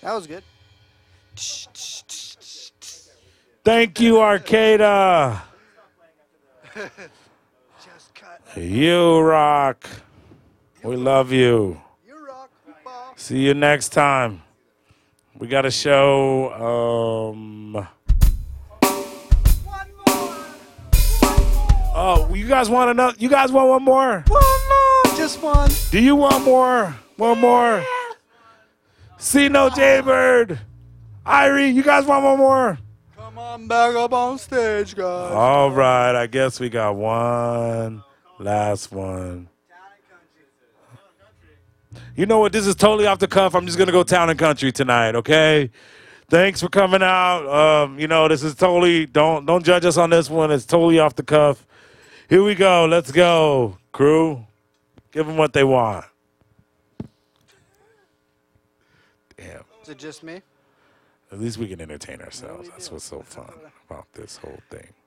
That was good. Thank you, Arcada. Just cut. You rock. We love you. You rock, ball. See you next time. We got a show. Oh, you guys want another? You guys want one more? One more. Just one. Do you want more? One more. See no Jaybird. Irie, you guys want one more? Come on back up on stage, guys. All right, I guess we got one last one. You know what? This is totally off the cuff. I'm just gonna go town and country tonight. Okay. Thanks for coming out. This is totally don't judge us on this one. It's totally off the cuff. Here we go. Let's go, crew. Give them what they want. Damn. Is it just me? At least we can entertain ourselves. That's what's so fun about this whole thing.